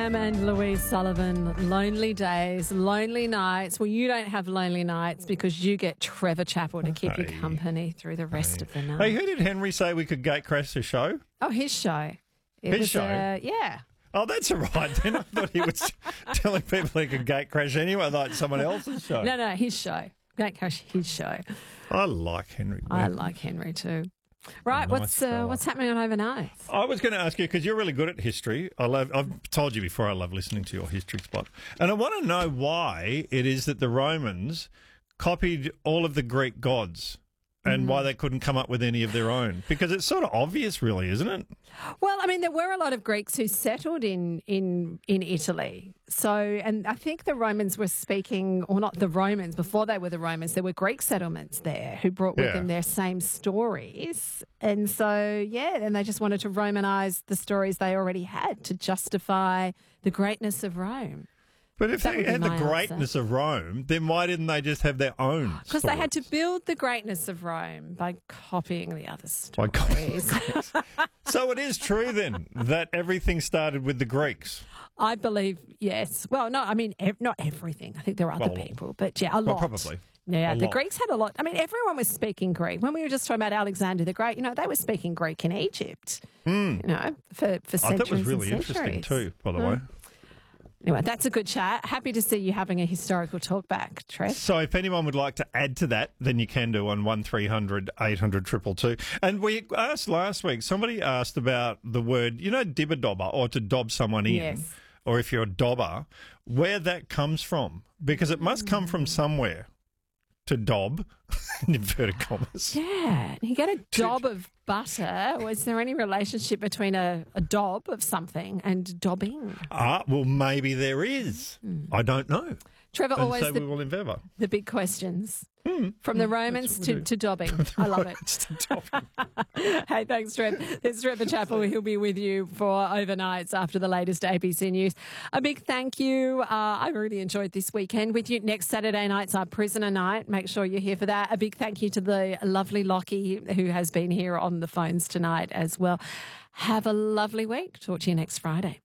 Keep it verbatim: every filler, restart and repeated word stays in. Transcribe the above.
Sam and Louise Sullivan, lonely days, lonely nights. Well, you don't have lonely nights because you get Trevor Chappell to keep Hey. you company through the rest Hey. of the night. Hey, who did Henry say we could gate crash the show? Oh, his show. It His was, show? Uh, yeah. Oh, that's all right. Then I thought he was telling people he could gate crash anyway, like someone else's show. No, no, his show. Gate crash, his show. I like Henry. I Webb. like Henry too. Right, Nice what's uh, fella. what's happening on overnight? I was going to ask you because you're really good at history. I love. I've told you before. I love listening to your history spot, and I want to know why it is that the Romans copied all of the Greek gods, and why they couldn't come up with any of their own. Because it's sort of obvious, really, isn't it? Well, I mean, there were a lot of Greeks who settled in in in Italy. So, and I think the Romans were speaking, or not the Romans, before they were the Romans, there were Greek settlements there who brought with Yeah. them their same stories. And so, yeah, and they just wanted to Romanize the stories they already had to justify the greatness of Rome. But if That they would be had the my greatness of Rome, then why didn't they just have their own? Because they had to stories? build the greatness of Rome by copying the other By stories. copying So it is true then that everything started with the Greeks. I believe, yes. Well, no, I mean, ev- not everything. I think there are other Well, people, but yeah, a well, lot. probably. Yeah, A the lot. Greeks had a lot. I mean, everyone was speaking Greek. When we were just talking about Alexander the Great, you know, they were speaking Greek in Egypt, you know, for, for I centuries thought it was really and interesting centuries. too, by the way. Anyway, that's a good chat. Happy to see you having a historical talk back, Trev. So if anyone would like to add to that, then you can do on one three hundred eight hundred two two two. And we asked last week, somebody asked about the word, you know, dibber dobber, or to dob someone in, Yes. or if you're a dobber, where that comes from. Because it must come from somewhere to dob, in inverted commas. Yeah, you get a dob of butter. Was there any relationship between a, a dob of something and dobbing? Ah, well, maybe there is. I don't know. Trevor, And always so we the, will endeavour. the big questions. From the Romans what we to, do. to dobbing. I love it. It's the dobbing. Hey, thanks, Trev. There's Trevor Chappell. He'll be with you for overnights after the latest A B C News. A big thank you. Uh, I really enjoyed this weekend with you. Next Saturday night's our prisoner night. Make sure you're here for that. A big thank you to the lovely Lockie who has been here on the phones tonight as well. Have a lovely week. Talk to you next Friday.